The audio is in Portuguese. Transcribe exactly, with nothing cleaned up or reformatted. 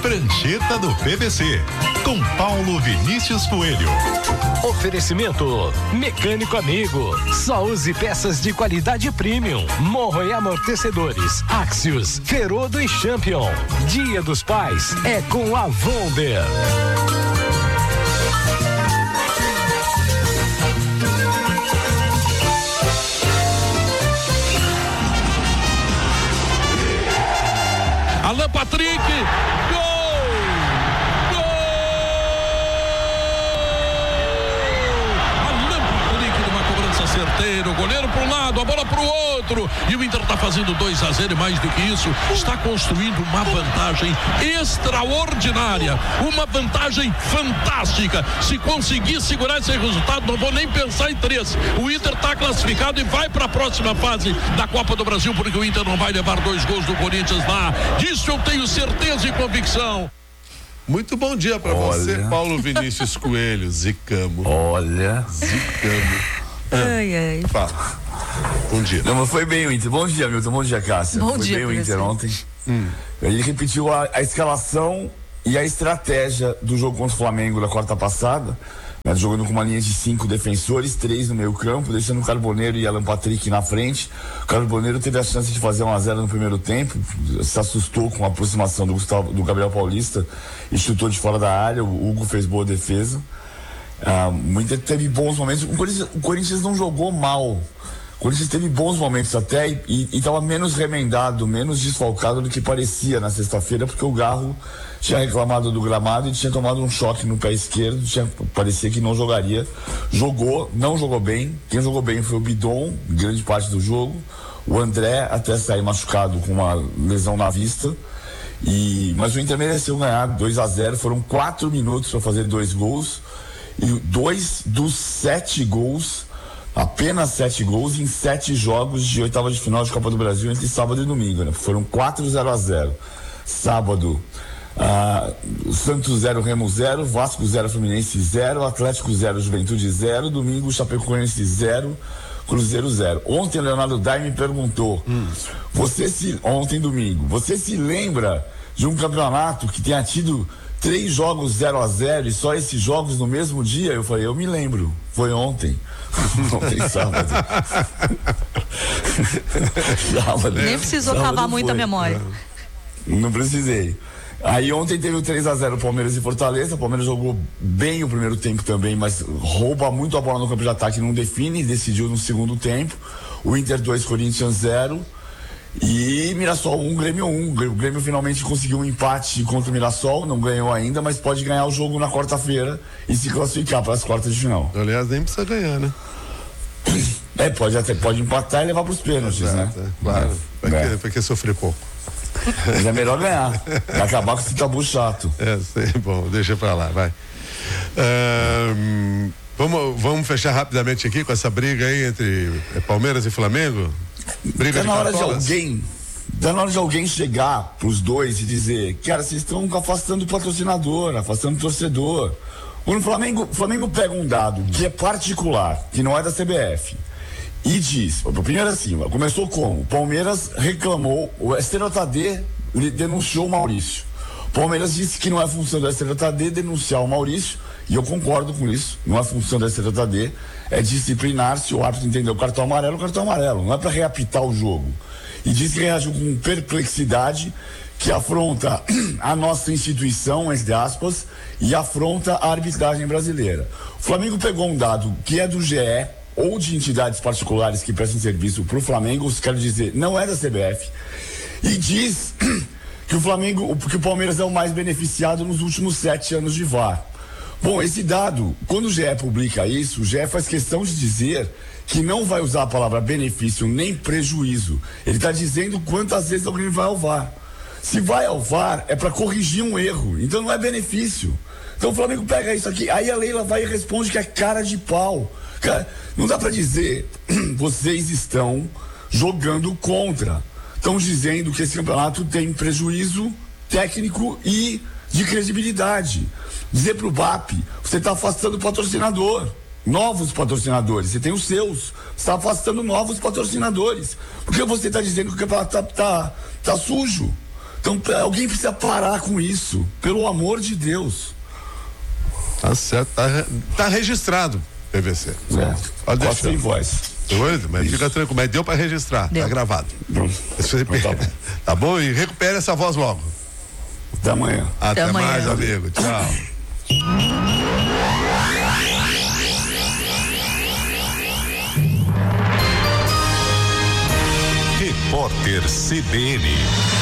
Prancheta do P V C, com Paulo Vinícius Coelho. Oferecimento Mecânico Amigo. Só use peças de qualidade premium. Morro e amortecedores. Axios, Ferodo e Champion. Dia dos Pais é com a Vonder. Alan Patrick, gol! Gol! Alan Patrick numa cobrança certeira, o goleiro para um lado, a bola para o outro, e o Inter está fazendo dois a zero, e mais do que isso, está construindo uma vantagem extraordinária, uma vantagem fantástica. Se conseguir segurar esse resultado, não vou nem pensar em três. O Inter está classificado e vai para a próxima fase da Copa do Brasil, porque o Inter não vai levar dois gols do Corinthians lá. Disso eu tenho certeza e convicção. Muito bom dia para você, Paulo Vinícius Coelho. Zicamo. Olha. Zicamo. Ai, ai. Fala. Bom dia. Não, mas foi bem o Inter. Bom dia, Milton. Bom dia, Cássia. Bom foi dia, bem o Inter professor. ontem. Hum. Ele repetiu a, a escalação e a estratégia do jogo contra o Flamengo da quarta passada, né, jogando com uma linha de cinco defensores, três no meio campo, deixando o Carboneiro e Alan Patrick na frente. O Carboneiro teve a chance de fazer um a zero no primeiro tempo, se assustou com a aproximação do, Gustavo, do Gabriel Paulista e chutou de fora da área. O Hugo fez boa defesa. Ah, o Inter teve bons momentos. O Corinthians, o Corinthians não jogou mal. O Corinthians teve bons momentos até e estava menos remendado, menos desfalcado do que parecia na sexta-feira, porque o Garro tinha reclamado do gramado e tinha tomado um choque no pé esquerdo, tinha, parecia que não jogaria. Jogou, não jogou bem. Quem jogou bem foi o Bidon, grande parte do jogo. O André até sair machucado com uma lesão na vista. E, mas o Inter mereceu ganhar dois a zero, foram quatro minutos para fazer dois gols. E dois dos sete gols, apenas sete gols em sete jogos de oitava de final de Copa do Brasil entre sábado e domingo, né? Foram quatro zero a zero. Sábado, ah, Santos zero, Remo zero, Vasco zero, Fluminense zero, Atlético zero, Juventude zero, domingo Chapecoense zero, Cruzeiro zero. Ontem Leonardo Dai me perguntou, hum. você se, ontem domingo, você se lembra de um campeonato que tenha tido três jogos zero a zero e só esses jogos no mesmo dia? Eu falei, eu me lembro, foi ontem. Ontem, sábado. sábado. Nem precisou sábado cavar muita foi. memória. Não precisei. Aí ontem teve o três a zero Palmeiras e Fortaleza. O Palmeiras jogou bem o primeiro tempo também, mas rouba muito a bola no campo de ataque, não define, decidiu no segundo tempo. O Inter dois, Corinthians zero. E Mirassol um, Grêmio um. O Grêmio finalmente conseguiu um empate contra o Mirassol, não ganhou ainda, mas pode ganhar o jogo na quarta-feira e se classificar para as quartas de final. Aliás, nem precisa ganhar, né? É, pode até pode empatar e levar para os pênaltis, Exato, né? É, claro. É. Pra, É. que, pra que sofrer pouco? Mas é melhor ganhar. Vai acabar com esse tabu chato. É, sei, bom, deixa pra lá, vai. Um, vamos, vamos fechar rapidamente aqui com essa briga aí entre Palmeiras e Flamengo? Briga Tá de na hora de cartolas? alguém. Tá na hora de alguém chegar pros dois e dizer, cara, vocês estão afastando o patrocinador, afastando o torcedor. Quando o Flamengo, o Flamengo pega um dado que é particular, que não é da C B F, e diz, primeiro assim, começou como? O Palmeiras reclamou, o S T J D denunciou o Maurício. O Palmeiras disse que não é função do S T J D denunciar o Maurício, e eu concordo com isso, não é função do S T J D, é disciplinar. Se o árbitro entendeu o cartão amarelo, o cartão amarelo, não é para reapitar o jogo. E diz que reagiu com perplexidade, que afronta a nossa instituição, entre aspas, e afronta a arbitragem brasileira. O Flamengo pegou um dado que é do G E ou de entidades particulares que prestam serviço para o Flamengo, quero dizer, não é da C B F, e diz que o Flamengo, que o Palmeiras é o mais beneficiado nos últimos sete anos de V A R. Bom, esse dado, quando o G E publica isso, o G E faz questão de dizer que não vai usar a palavra benefício nem prejuízo. Ele está dizendo quantas vezes alguém vai ao V A R. Se vai ao V A R, é para corrigir um erro, então não é benefício. Então o Flamengo pega isso aqui, aí a Leila vai e responde que é cara de pau. Cara, não dá para dizer, vocês estão jogando contra. Estão dizendo que esse campeonato tem prejuízo técnico e de credibilidade. Dizer pro B A P, você está afastando o patrocinador, novos patrocinadores, você tem os seus, você está afastando novos patrocinadores, porque você está dizendo que o campeonato tá, tá, tá sujo. Então alguém precisa parar com isso, pelo amor de Deus. Tá certo, tá, tá registrado, P V C. É, pode deixar. sem voz. Mas Isso. fica tranquilo, mas deu pra registrar, Deu. tá gravado. Então, tá bom. Tá bom? E recupere essa voz logo. Até amanhã. Até, Até mais, amanhã. amigo. Tchau. Repórter C B N.